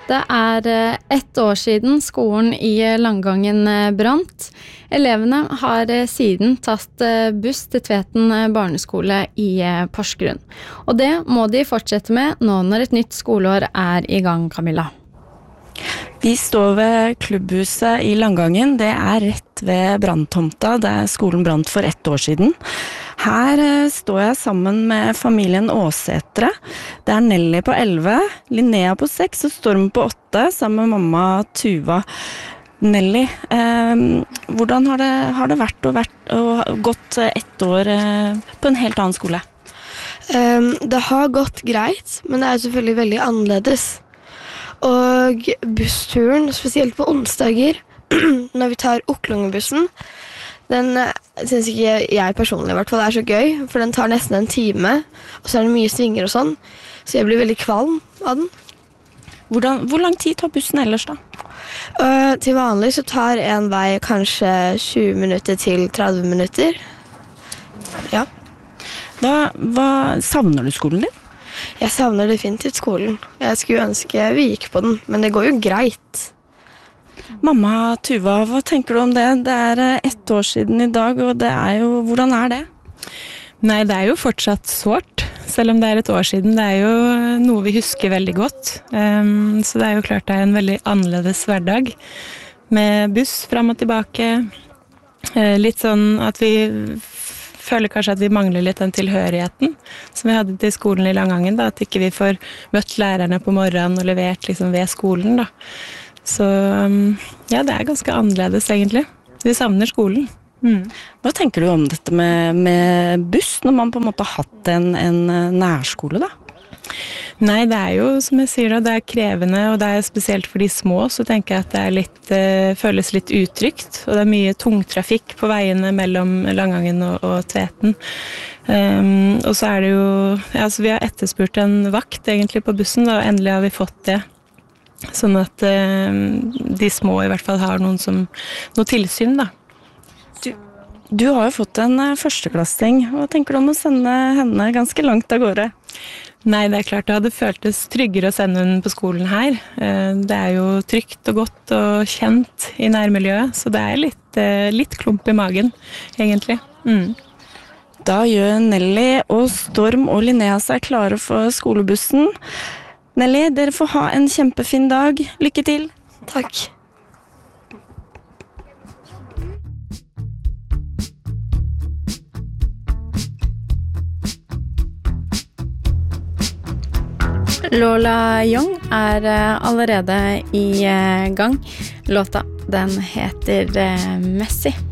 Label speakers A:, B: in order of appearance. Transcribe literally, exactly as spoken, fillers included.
A: Det er eh, ett år siden skolen i Langangen eh, brant. Elevene har eh, siden tatt eh, buss til Tveten eh, barneskole i eh, Porsgrunn. Og det må de fortsette med nå når et nytt skoleår er i gang, Camilla.
B: Vi står ved klubbhuset i Langangen. Det er rett ved branntomta der skolen brant for ett år siden. Her eh, står jeg sammen med familien Åsetre. Det er Nelly på elleve, Linnea på seks og Storm på åtte, sammen med mamma Tuva. Nelly, eh, hvordan har det, har det vært å, vært å gått ett år eh, på en helt annen skole?
C: Um, det har gått greit, men det er selvfølgelig veldig annerledes. Og bussturen, spesielt på onsdager, når vi tar Okklungebussen, den synes ikke jeg personlig i hvert fall er så gøy, for den tar nesten en time, og så er det mye svinger og sånn, så jeg blir veldig kvalm av den.
B: Hvordan, hvor lang tid tar bussen ellers da?
C: Uh, til vanlig så tar en vei kanskje tjue minutter til tretti minutter. Ja.
B: Da, hva, savner du skolen din?
C: Jeg savner definitivt skolen. Jeg skulle ønske vi gikk på den, men det går jo greit.
B: Mamma Tuva, hva tenker du om det? Det er ett år siden i dag, og det er jo, hvordan er det?
D: Nei, det er jo fortsatt sårt, selv om det er et år siden. Det er jo noe vi husker veldig godt. Um, så det er jo klart det er en veldig annerledes hverdag. Med buss fram og tilbake. Uh, litt sånn at vi føler kanskje at vi mangler litt den tilhørigheten som vi hadde til skolen i Langangen, da. At ikke vi får møtt lærerne på morgenen og levert liksom ved skolen, da. Så ja, det er ganske annerledes egentlig. Vi savner skolen. Mm.
B: Hva tenker du om dette med, med buss, når man på en måte har hatt en, en nærskole da?
D: Nei, det er jo, som jeg sier da, det er krevende, og det er spesielt for de små, så tenker jeg at det er litt, uh, føles litt utrygt, og det er mye tungtrafikk på veiene mellom Langangen og, og Tveten. Um, og så er det jo, ja, altså vi har etterspurt en vakt egentlig på bussen, da, og endelig har vi fått det. Sånn at uh, de små i hvert fall har noen som, noe tilsyn da.
B: Du, du har jo fått en uh, førsteklassing. Hva tenker du om å sende henne ganske langt av gårde?
D: Nei, det er klart det hadde føltes tryggere å sende henne på skolen her. Uh, det er jo trygt og godt og kjent i nærmiljøet, så det er litt, uh, litt klump i magen, egentlig. Mm.
B: Da gjør Nelly og Storm og Linnea seg klare for skolebussen. Nelly, dere får ha en kjempefin dag. Lykke til.
C: Takk.
A: Lola Young er allerede i gang. Låta, den heter Messi.